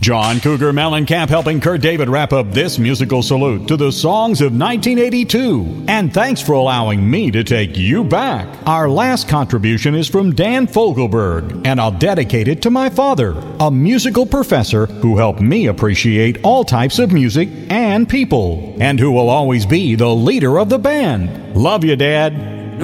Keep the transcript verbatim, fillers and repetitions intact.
John Cougar Mellencamp helping Kurt David wrap up this musical salute to the songs of nineteen eighty-two. And thanks for allowing me to take you back. Our last contribution is from Dan Fogelberg, and I'll dedicate it to my father, a musical professor who helped me appreciate all types of music and people, and who will always be the leader of the band. Love you, Dad.